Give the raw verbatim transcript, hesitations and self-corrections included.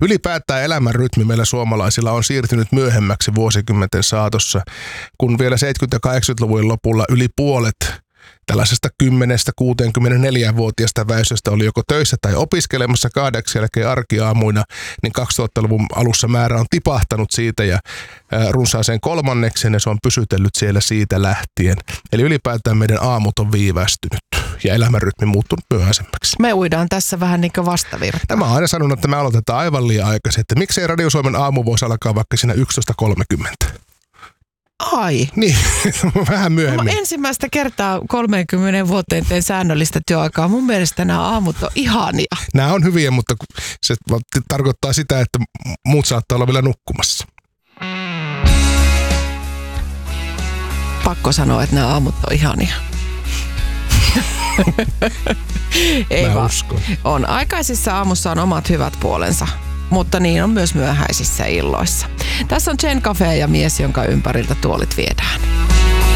ylipäätään elämän rytmi meillä suomalaisilla on siirtynyt myöhemmäksi vuosikymmenten saatossa, kun vielä seitsemänkymmentä- ja kahdeksankymmentäluvun lopulla yli puolet tällaisesta kymmenestä kuuteenkymmeneenneljään-vuotiaasta väestöstä oli joko töissä tai opiskelemassa kahdeksi jälkeen arkiaamuina, niin kaksituhattaluvun alussa määrä on tipahtanut siitä ja runsaaseen kolmannekseen ja se on pysytellyt siellä siitä lähtien. Eli ylipäätään meidän aamut on viivästynyt ja elämänrytmi muuttunut myöhäisemmäksi. Me uidaan tässä vähän niin kuin vastavirtaa. Mä oon aina sanonut, että me aloitetaan aivan liian aikaisin, että miksei Radio Suomen aamu voisi alkaa vaikka siinä yksitoista kolmekymmentä. Ai. Niin, vähän myöhemmin. Mä ensimmäistä kertaa kolmeenkymmeneen vuoteen teen säännöllistä työaikaa. Mun mielestä nämä aamut on ihania. Nämä on hyviä, mutta se tarkoittaa sitä, että muut saattaa olla vielä nukkumassa. Pakko sanoa, että nämä aamut on ihania. Ei Mä vaan. uskon. On. Aikaisissa aamussa on omat hyvät puolensa, mutta niin on myös myöhäisissä illoissa. Tässä on Jen Cafe ja mies, jonka ympäriltä tuolit viedään.